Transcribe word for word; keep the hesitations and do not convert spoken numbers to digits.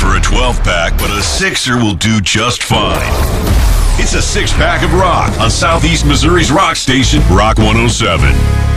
for a twelve-pack, but a sixer will do just fine. It's a six-pack of rock on Southeast Missouri's rock station, Rock one oh seven.